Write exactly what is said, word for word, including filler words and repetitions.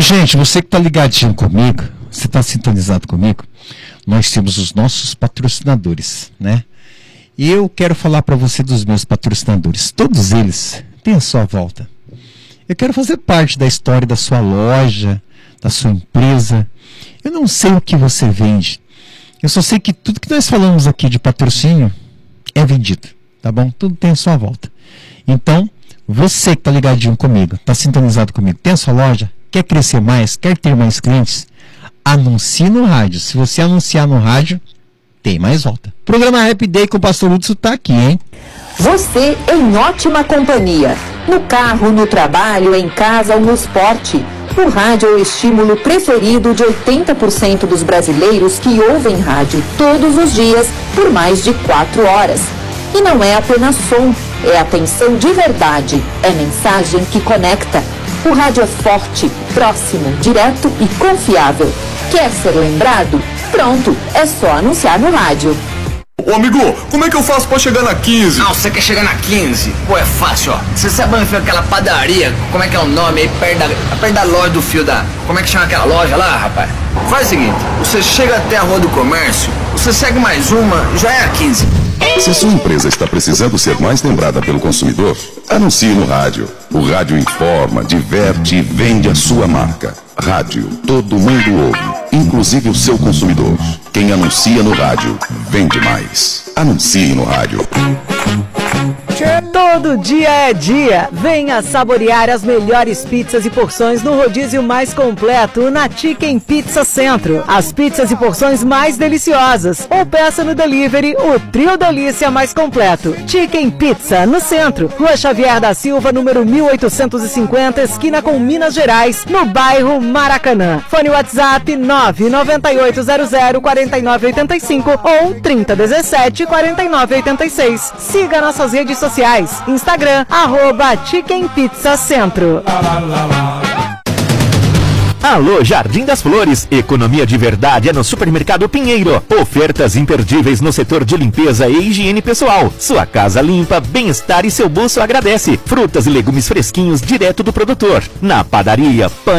gente, você que está ligadinho comigo, você está sintonizado comigo, nós temos os nossos patrocinadores, né? E eu quero falar para você dos meus patrocinadores. Todos eles têm a sua volta. Eu quero fazer parte da história da sua loja, da sua empresa. Eu não sei o que você vende. Eu só sei que tudo que nós falamos aqui de patrocínio é vendido, tá bom? Tudo tem a sua volta. Então, você que está ligadinho comigo, está sintonizado comigo, tem a sua loja, quer crescer mais, quer ter mais clientes, anuncie no rádio. Se você anunciar no rádio, tem mais volta. Programa Happy Day com o Pastor Hudson está aqui, hein? Você em ótima companhia. No carro, no trabalho, em casa ou no esporte. O rádio é o estímulo preferido de oitenta por cento dos brasileiros que ouvem rádio todos os dias por mais de quatro horas. E não é apenas som, é atenção de verdade, é mensagem que conecta. O rádio é forte, próximo, direto e confiável. Quer ser lembrado? Pronto, é só anunciar no rádio. Ô amigo, como é que eu faço pra chegar na quinze? Não, você quer chegar na quinze? Pô, é fácil, ó. Você sabe onde fica aquela padaria? Como é que é o nome aí? Perto da, perto da loja do fio da... Como é que chama aquela loja lá, rapaz? Faz o seguinte, você chega até a Rua do Comércio, você segue mais uma, já é a quinze. Se sua empresa está precisando ser mais lembrada pelo consumidor, anuncie no rádio. O rádio informa, diverte e vende a sua marca. Rádio, todo mundo ouve, inclusive o seu consumidor. Quem anuncia no rádio, vende mais. Anuncie no rádio. Todo dia é dia. Venha saborear as melhores pizzas e porções no rodízio mais completo na Chicken Pizza Centro. As pizzas e porções mais deliciosas. Ou peça no delivery o trio delícia mais completo. Chicken Pizza no centro. Rua Xavier da Silva, número mil oitocentos e cinquenta, esquina com Minas Gerais, no bairro Maracanã. Fone WhatsApp nove nove oito zero zero quatro nove oito cinco ou trinta dezessete quarenta e nove oitenta e seis. Siga nossas redes sociais. Instagram, arroba Chicken Pizza Centro. Alô, Jardim das Flores. Economia de verdade é no Supermercado Pinheiro. Ofertas imperdíveis no setor de limpeza e higiene pessoal. Sua casa limpa, bem-estar e seu bolso agradece. Frutas e legumes fresquinhos direto do produtor. Na padaria, pães